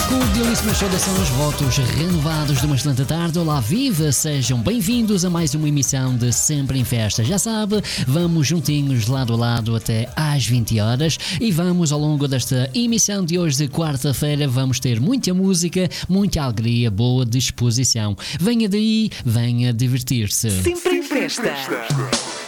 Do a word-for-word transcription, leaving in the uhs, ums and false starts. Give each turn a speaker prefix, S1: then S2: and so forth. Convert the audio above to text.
S1: Cordialíssimas saudações, votos renovados de uma excelente tarde. Olá, viva! Sejam bem-vindos a mais uma emissão de Sempre em Festa. Já sabe, vamos juntinhos lado a lado até às vinte horas e vamos ao longo desta emissão de hoje de quarta-feira, vamos ter muita música, muita alegria, boa disposição. Venha daí, venha divertir-se.
S2: Sempre em Festa.